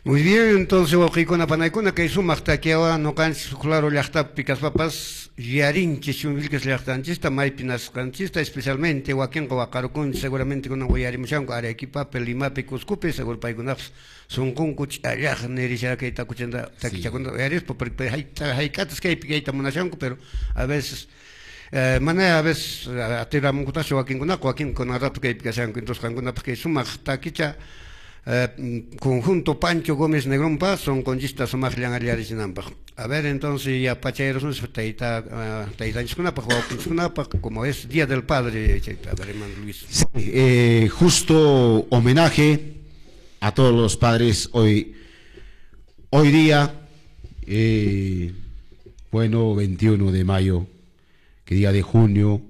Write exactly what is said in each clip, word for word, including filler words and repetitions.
Muy bien, entonces, Wauqikuna panaykuna kay sumaq takiawa noqanchis claro llaqtapi kaspapas yarinchis chunllilkas llaqtanchista maypi nasqanchista especialmente wakinqa waqarukunchis seguramente kunan uyarimushanku Arequipapi, Limapi, Cuscupi seguro paykunapas sunqunku ch'allaq nirisha kayta kuchanta takichakuna uyarispa porque hayta haykatas kaypi kayta munashanku pero a veces Eh, mana a veces atiramunkutashu wakinkunaqa wakinkuna rato kaypi kashanku entonces qankunapas kay sumaq takicha Eh, conjunto Pancho Gómez Negrompa son conquista sumaq llanallarisinanpaq. A ver, entonces ya pachayros taita taitanchkunapaq wawqinchkunapaq como es Día del Padre, a ver, hermano Luis. Sí, eh, justo homenaje a todos los padres hoy hoy día eh, bueno, veintiuno de mayo, que día de junio.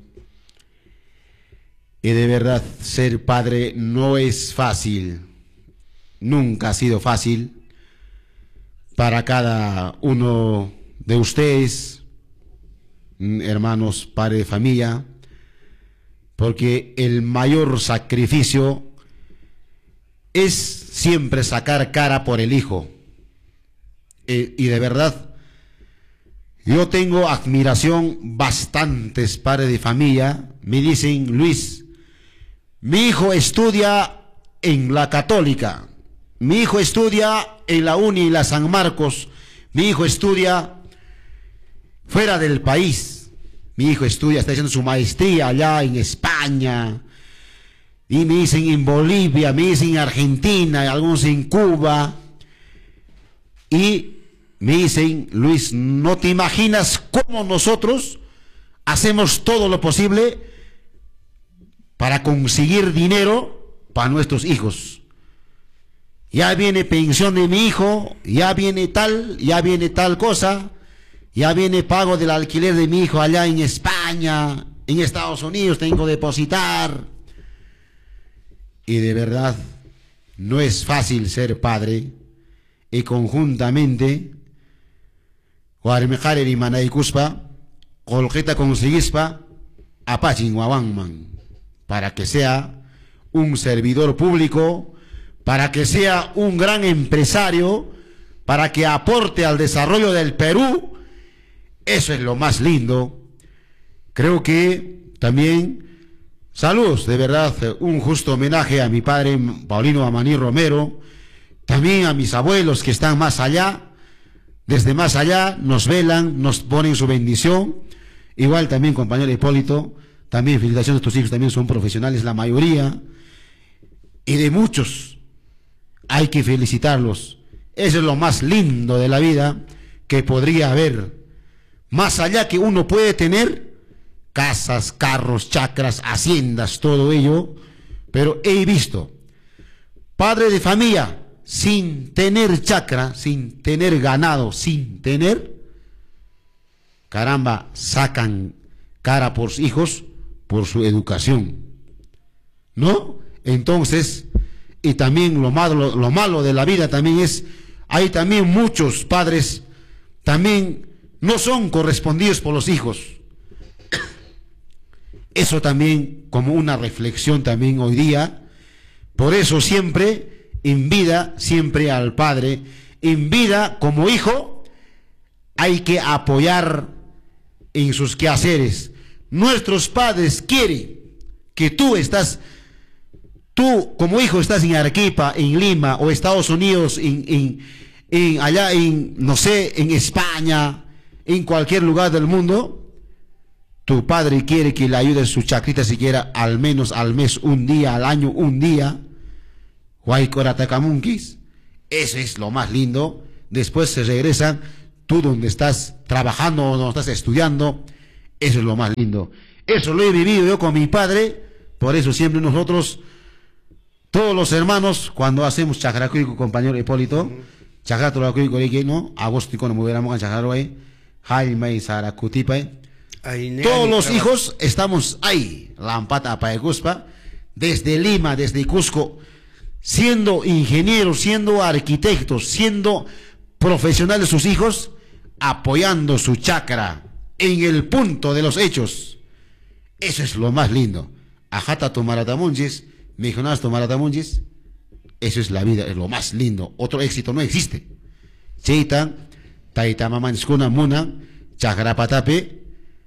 Y de verdad ser padre no es fácil. Nunca ha sido fácil para cada uno de ustedes, hermanos, padres de familia, porque el mayor sacrificio es siempre sacar cara por el hijo. Eh, y de verdad, yo tengo admiración, bastantes padres de familia me dicen, Luis, mi hijo estudia en la Católica. Mi hijo estudia en la Uni, la San Marcos. Mi hijo estudia fuera del país. Mi hijo estudia, está haciendo su maestría allá en España. Y me dicen en Bolivia, me dicen en Argentina, algunos en Cuba. Y me dicen, Luis, no te imaginas cómo nosotros hacemos todo lo posible para conseguir dinero para nuestros hijos. Ya viene pensión de mi hijo, ya viene tal, ya viene tal cosa, ya viene pago del alquiler de mi hijo allá en España, en Estados Unidos, tengo que depositar. Y de verdad, no es fácil ser padre, y conjuntamente, Guarmejare y Manaikuspa, Colqueta conseguispa, Apachin Guawanman, para que sea un servidor público, para que sea un gran empresario, para que aporte al desarrollo del Perú. Eso es lo más lindo. Creo que también, saludos, de verdad, un justo homenaje a mi padre Paulino Amaní Romero, también a mis abuelos que están más allá, desde más allá, nos velan, nos ponen su bendición. Igual también, compañero Hipólito, también felicitaciones a tus hijos, también son profesionales, la mayoría, y de muchos. Hay que felicitarlos. Eso es lo más lindo de la vida que podría haber. Más allá que uno puede tener casas, carros, chacras, haciendas, todo ello, pero he visto padre de familia sin tener chacra, sin tener ganado, sin tener, caramba, sacan cara por sus hijos por su educación, ¿no? Entonces, y también lo malo, lo malo de la vida también es, hay también muchos padres también no son correspondidos por los hijos. Eso también como una reflexión también hoy día. Por eso siempre en vida, siempre al padre, en vida como hijo, hay que apoyar en sus quehaceres. Nuestros padres quieren que tú estás Tú, como hijo, estás en Arequipa, en Lima, o Estados Unidos, en, en, en allá en, no sé, en España, en cualquier lugar del mundo, tu padre quiere que le ayudes su chacrita siquiera al menos al mes un día, al año un día. Huaycoratacamunquis, eso es lo más lindo. Después se regresan, tú donde estás trabajando o donde estás estudiando, eso es lo más lindo. Eso lo he vivido yo con mi padre, por eso siempre nosotros... Todos los hermanos, cuando hacemos chacracuico, compañero Hipólito, chacracuico, ¿no? Agosto, no me hubiéramos en chacraroe, Jaime y Saracutipe. Todos los hijos estamos ahí, Lampata, Paeguspa, desde Lima, desde Cusco, siendo ingenieros, siendo arquitectos, siendo profesionales sus hijos, apoyando su chacra en el punto de los hechos. Eso es lo más lindo. Ajata Tomaratamunjis. Mi hijo Nasto Maratamunjis, Eso es la vida, es lo más lindo. Otro éxito no existe. Cheita, taita mamanskuna muna, chagrapatape,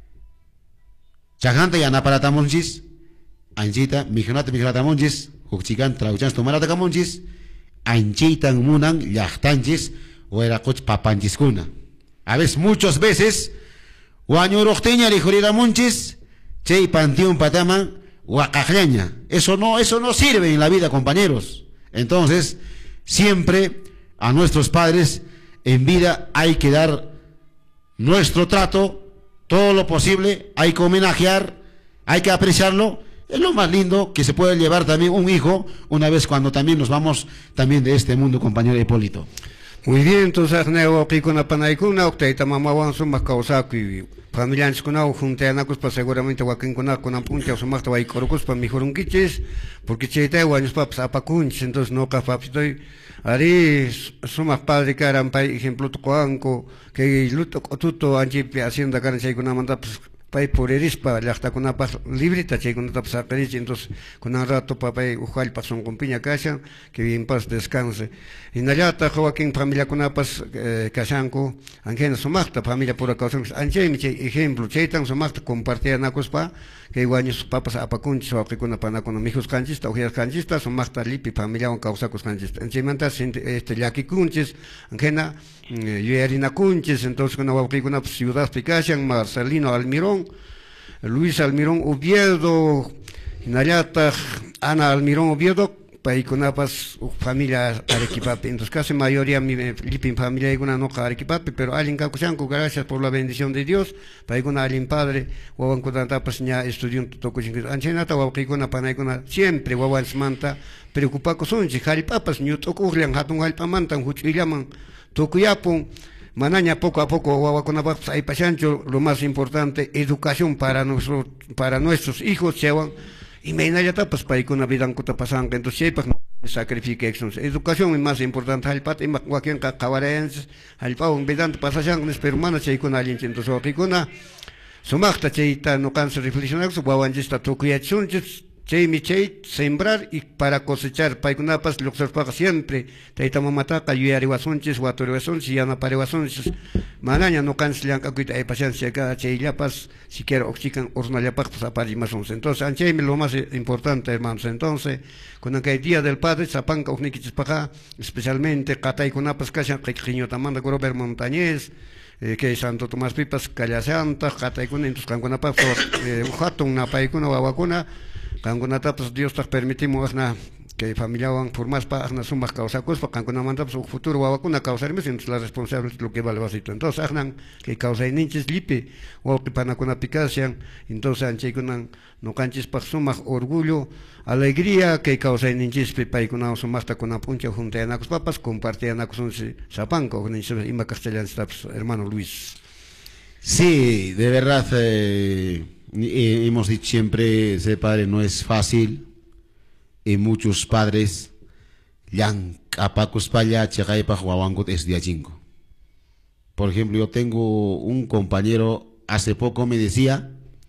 chaganta y anaparatamonchis, anchita, mijonata mijonatamonchis, huchikan trauchans tomaratakamonchis, anchitan munan, yachtanchis, o era coch papanchiskuna. A veces, muchas veces, guaño rocteña, lijoriramonchis, chei panteón patama, guacajleña. Eso no, eso no sirve en la vida, compañeros. Entonces, siempre a nuestros padres en vida hay que dar nuestro trato, todo lo posible, hay que homenajear, hay que apreciarlo. Es lo más lindo que se puede llevar también un hijo una vez cuando también nos vamos también de este mundo, compañero Hipólito. Muy bien, entonces, neo picona panaicuna, octaita mamawan sumas causacu, familiares kuna junteanacos para seguramente huaquín kuna con apunte o sumas tawai corocos para mejor un quiches, porque cheita guaños papas apacunch, entonces no capapistoy, ari sumas padre caran pa ejemplo tucoanco, que luto tuto anchipi hacienda caran chay kuna manda pues pai por erispa, la hasta con una paz librita, che con una tapsa caricia, entonces con un rato papai ujal pasón con piña casa, que bien paz descanse. Y nallata Joaquín familia con una paz casanco, aunque sumasta familia por causa, anche mi ejemplo, che tan sumasta compartía nacospa, que igual sus papas apacunchis o que con una pana con mijos canchista, ojeras canchistas, sumasta lipi familia con causa cos canchista. Anche mantas este yaki cunches, aunque na Yuerina Cunches, entonces con una ciudad Picassian, Marcelino Almirón, Luis Almirón Oviedo, Nayata, Ana Almirón Oviedo, Paiconapas, familia Arequipape. Entonces casi mayoría mi lipin familia y una noca Arequipape, pero alguien Cacusanco, gracias por la bendición de Dios, Paicona alguien padre, Wawan Codantapas ya estudió un tocuchin, Anchenata, Wapicona Panaicona, siempre Wawan Smanta, preocupado son, si Jalipapas, Newtocurlian, Hatun Jalpamantan, Huchillaman. Tokuyapun, manaña poco a poco, Guaguaconapax, hay pachancho, lo más importante, educación para, nuestro, para nuestros hijos, chewan, y me inayata, pues, para que una vida en Cota Pasanga, entonces, chepas, sacrifique, educación es más importante, al pat, en Macuaquien, Cacabarenses, al pau, en Vedanta, pasachan, pero humana, che, con alguien, entonces, Ricona, Sumachta, cheita, no cansa reflexionar, su guaguanchista, Tokuyachun, Che mi che sembrar y para cosechar paikunapas lo que se siempre taita mamataca yuyari wasunchis watori wasunchis yana pare wasunchis manaña no canslan cacuita hay paciencia cada che yapas siquiera oxican ornallapas pues apari más once entonces anche lo más importante hermanos entonces con el día del padre zapanca ugnikichis paja especialmente catay kunapas kashan qiqiño tamanda Robert Montañez que Santo Tomás Pipas Calla Santa catay kun entonces kankunapas uhatun na paikuna wawakuna Kangunata, pues Dios te permitimos que familia van formar para una suma causa cosas para que manda su futuro va a causa entonces la responsable lo que vale vasito entonces ahnan que causa ninches lipe o que para con aplicación entonces anche con no canches para suma orgullo alegría que causa ninches para con una suma hasta con apuncha junto a los papas compartían a con sapanco con el ima castellano hermano Luis. Sí, de verdad eh... Eh, hemos dicho siempre, ser padre no es fácil, y muchos padres yan apacos paya chegay pa huawangut es día cinco. Por ejemplo, yo tengo un compañero, hace poco me decía,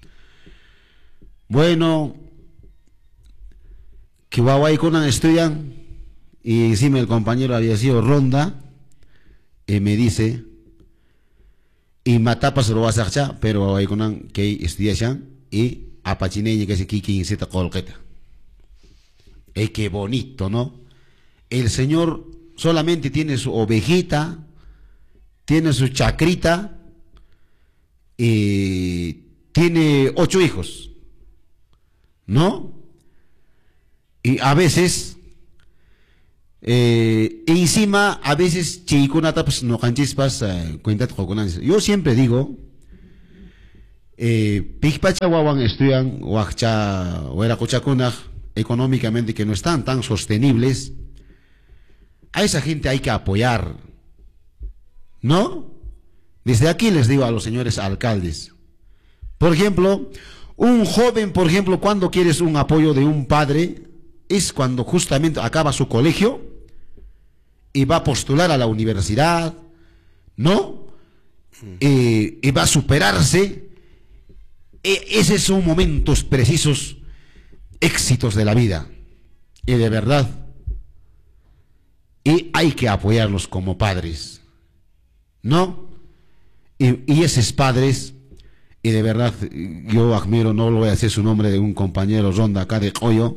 bueno, que Huawai Conan estudian, y encima el compañero había sido Ronda, y me dice, y matapas lo vas a hacer, pero hay con que estudian y apachineña que se kiki en seta colqueta. ¡Ey, qué bonito!, ¿no? El Señor solamente tiene su ovejita, tiene su chacrita y tiene ocho hijos, ¿no? Y a veces Eh, encima, a veces, chikunata, pues no canchispas, eh, cuenta yo siempre digo, eh, Pigpacha Wawan estudian, Huacha, Huera Cochacuna, económicamente que no están tan sostenibles, a esa gente hay que apoyar, ¿no? Desde aquí les digo a los señores alcaldes, por ejemplo, un joven, por ejemplo, cuando quieres un apoyo de un padre, es cuando justamente acaba su colegio y va a postular a la universidad, ¿no? Eh, y va a superarse. E esos son momentos precisos, éxitos de la vida. Y de verdad, hay que apoyarlos como padres, ¿no? Y, y esos padres, y de verdad yo admiro, no lo voy a decir su nombre, de un compañero ronda acá de Coyo,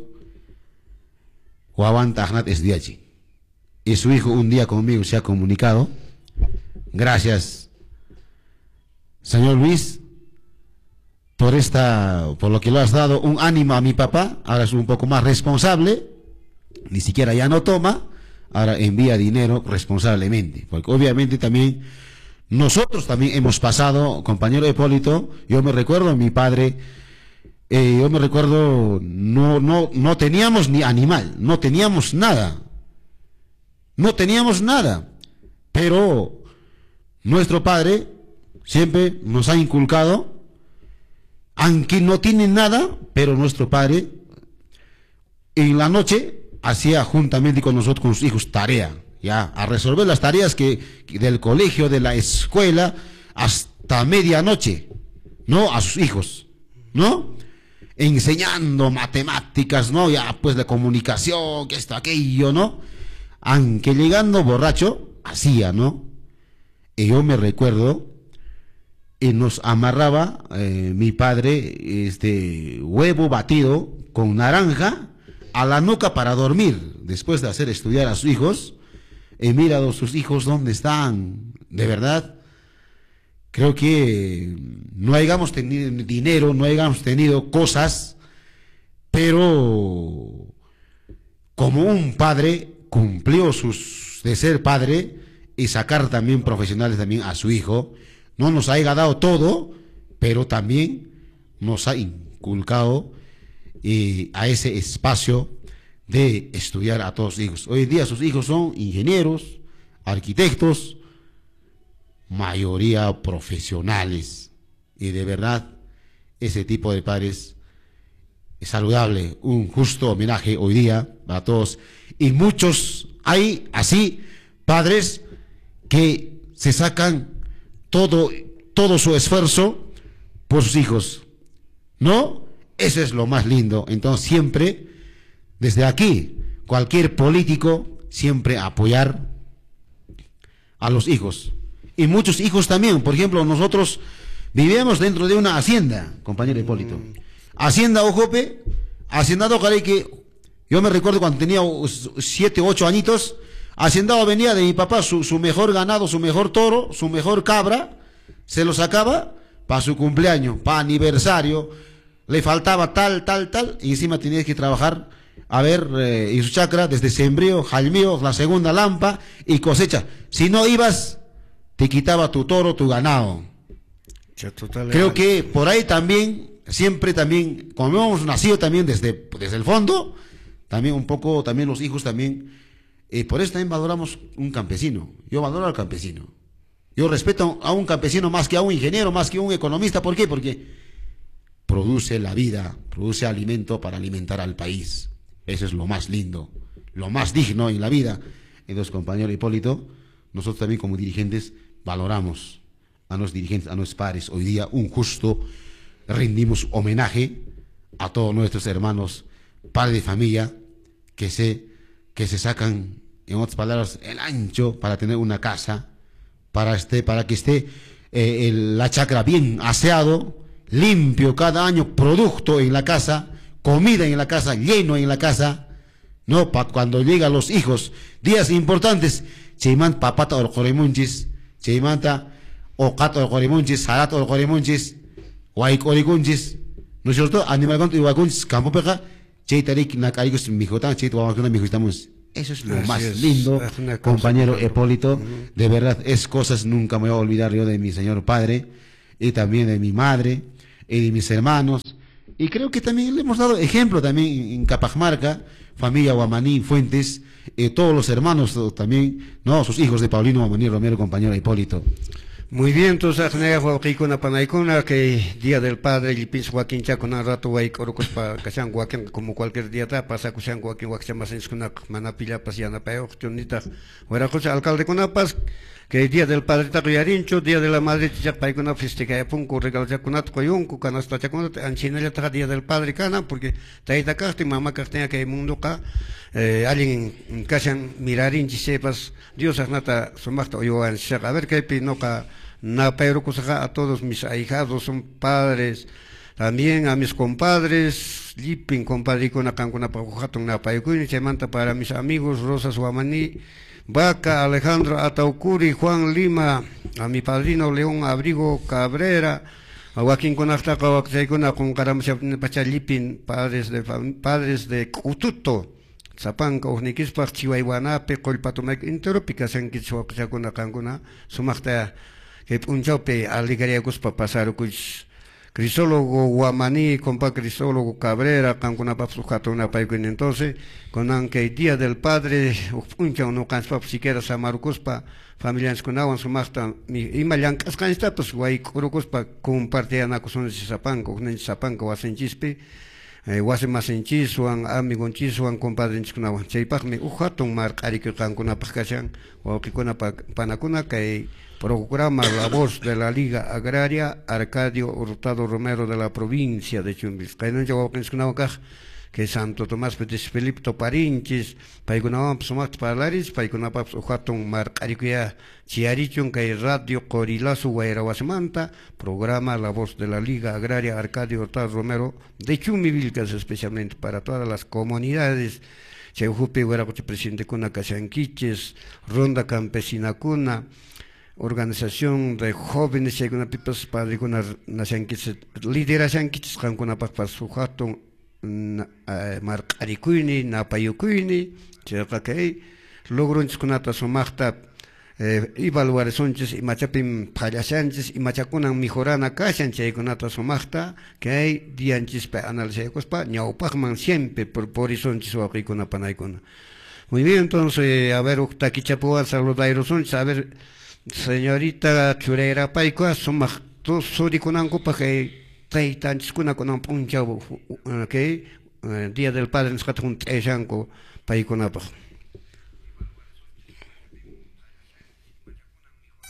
Juan Tajnat es de allí. Y su hijo un día conmigo se ha comunicado: gracias, señor Luis, por esta, por lo que lo has dado un ánimo a mi papá. Ahora es un poco más responsable, ni siquiera ya no toma, ahora envía dinero responsablemente, porque obviamente también nosotros también hemos pasado, compañero Hipólito, yo me recuerdo, mi padre, eh, yo me recuerdo, no, no, no teníamos ni animal, no teníamos nada, no teníamos nada, pero nuestro padre siempre nos ha inculcado, aunque no tiene nada, pero nuestro padre en la noche hacía juntamente con nosotros, con sus hijos, tarea, ya, a resolver las tareas que, que del colegio, de la escuela, hasta medianoche, ¿no? A sus hijos, ¿no? Enseñando matemáticas, ¿no? Ya, pues, de comunicación, que esto, aquello, ¿no? Aunque llegando borracho, hacía, ¿no? Y yo me recuerdo, y nos amarraba eh, mi padre este huevo batido con naranja a la nuca para dormir, después de hacer estudiar a sus hijos. He mirado sus hijos dónde están, de verdad. Creo que no hayamos tenido dinero, no hayamos tenido cosas, pero como un padre cumplió sus de ser padre y sacar también profesionales también a su hijo. No nos haya dado todo, pero también nos ha inculcado eh, a ese espacio de estudiar a todos sus hijos. Hoy en día sus hijos son ingenieros, arquitectos, mayoría profesionales, y de verdad ese tipo de padres es saludable. Un justo homenaje hoy día a todos, y muchos hay así padres que se sacan todo, todo su esfuerzo por sus hijos, ¿no? Eso es lo más lindo. Entonces siempre, desde aquí, cualquier político, siempre apoyar a los hijos. Y muchos hijos también. Por ejemplo, nosotros vivíamos dentro de una hacienda, compañero Hipólito. Hacienda Ojope, hacendado que yo me recuerdo cuando tenía siete, ocho añitos, hacendado venía de mi papá su, su mejor ganado, su mejor toro, su mejor cabra, se lo sacaba para su cumpleaños, para aniversario, le faltaba tal, tal, tal, y encima tenía que trabajar, a ver, eh, y su chacra, desde sembrío, jalmío, la segunda lampa y cosecha. Si no ibas, te quitaba tu toro, tu ganado. Creo que por ahí también, siempre también, como hemos nacido también desde, desde el fondo, también un poco, también los hijos también, eh, por eso también valoramos un campesino. Yo valoro al campesino. Yo respeto a un campesino más que a un ingeniero, más que a un economista. ¿Por qué? Porque produce la vida, produce alimento para alimentar al país. Eso es lo más lindo, lo más digno en la vida. Entonces, compañero Hipólito, nosotros también como dirigentes valoramos a los dirigentes, a nuestros padres. Hoy día un justo rendimos homenaje a todos nuestros hermanos, padres de familia, que se, que se sacan, en otras palabras, el ancho para tener una casa, para, este, para que esté eh, el, la chacra bien aseado, limpio cada año, producto en la casa, comida en la casa, lleno en la casa, no, para cuando llegan los hijos, días importantes, cheiman papata o coremunchis, cheimanta ocat o coremunchis, sarat o coremunchis, guay coremunchis, ¿no es cierto? Animal contra iguacunchis, campo peca, cheitarik nacaricos mijotan, cheit guamacuna mijostamos. Eso es lo Así más es, lindo, es compañero Hipólito. Uh-huh. De verdad, es cosas nunca me voy a olvidar yo de mi señor padre, y también de mi madre, y de mis hermanos. Y creo que también le hemos dado ejemplo también en Capajamarca, familia Guamaní, Fuentes, eh, todos los hermanos también, no, sus hijos de Paulino Guamaní Romero, compañero Hipólito. Muy bien, entonces, que Día del Padre, y pienso Joaquín Chacona rato guay, corocos para Casan Joaquín, como cualquier día, pasa Casan Joaquín, Joaquín más en Skunak, Manapilla, Pasiana Peo, Tionita, Hueracos, alcalde Conapas, que Día del Padre ta yarincho, Día de la Madre ya paikuna festeja punku regalo ya kunat koyunku kanasta ya kunat anchina ya ta Día del Padre kana porque taita kasti mamá kastea que mundo ka eh, alguien kasan mirarin sepas Dios nata sumasta oyoan a ver que pinoka na pero kusaja a todos mis ahijados son padres también a mis compadres lipin compadre con kankuna pajujaton na paikuni se manta para mis amigos Rosa Suamani Vaca, Alejandro Ataucuri, Juan Lima, a mi padrino León Abrigo Cabrera, a Joaquín Conactaca, con Caramachapachalipin, padres de padres de Cututo, Zapanca, Ujniquispa, Chihuahuanape, Colpatomac, Interópica, San Quichuacuna, Canguna, Sumacta, que Punchope, Aligaria Guspa, Pasarucuch. Crisólogo Guamaní, compa Crisólogo Cabrera, Cancuna Papsujato, una paicuin entonces, con aunque Día del Padre, uncha no canspap siquiera Samarucuspa, familias con agua en su masta, y Malancas cansta, pues guay, Curucuspa, compartían a cosones de Zapanco, un Zapanco, Asenchispe, Guase Masenchisuan, Amigonchisuan, compadre en Chikunawan, Cheipagme, Ujaton Mark, Arique Cancuna Pascachan, o Kikuna Panacuna, que Programa La Voz de la Liga Agraria, Arcadio Hurtado Romero de la provincia de Chumbis. Kainan llegó a que Santo Tomás Petis Filipto Parinchis, Paigunawam Sumat Palaris, Paigunapap Ujaton Marcariquia, Chiarichun, que Radio Corilazo Guayraguasemanta, programa La Voz de la Liga Agraria, Arcadio Hurtado Romero de Chumivilcas, especialmente para todas las comunidades. Cheujupe Guaracoche Presidente Cuna Casanquiches, Ronda Campesina Cuna, Organización de Jóvenes y una pipas padre con nasanquis líderes sanquis con una papa sujato marcaricuini napayucuini cerca que logro inskunata sumachta evaluar sonches y machapim payasanches y machakunan mejorana casanche kunata sumachta que hay dianchis pa analizar cospa ñaupagman siempre por por sonches o aquí con apanaicona. Muy bien, entonces a ver taquichapua saludar sonches a ver. Señorita Churera Paikua, somos dos surikunanco para que traitan chiskuna con un punchavo, que Día del Padre en Scatun Ejanco, Paikunapa.